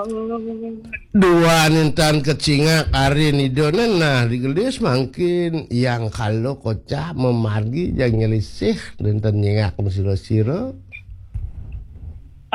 dua nintan kecingak ari nidonan nah digelis mungkin yang kalau kocah memargi jang nyelisih nintan nyingak siro-siro